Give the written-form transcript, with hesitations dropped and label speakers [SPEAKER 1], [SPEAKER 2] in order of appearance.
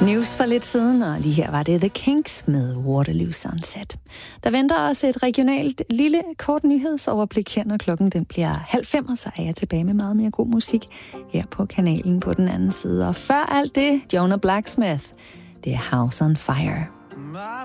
[SPEAKER 1] News for lidt siden, og lige her var det The Kinks med Waterloo Sunset. Der venter også et regionalt lille kort nyhedsoverblik her, når klokken den bliver 4:30, og så er jeg tilbage med meget mere god musik her på kanalen på den anden side. Og før alt det, Jonah Blacksmith, det er House on Fire.